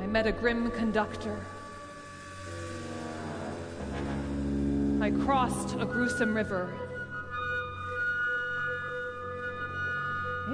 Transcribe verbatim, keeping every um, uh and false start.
I met a grim conductor. I crossed a gruesome river